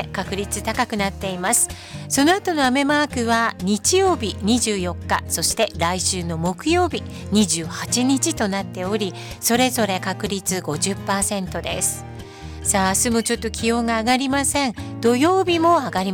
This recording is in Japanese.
ね、確率高くなっています。その後の雨マークは日曜日24日、そして来週の木曜日28日となっており、それぞれ確率 50% です。さあ、明日もちょっと気温が上がりません。土曜日も上がり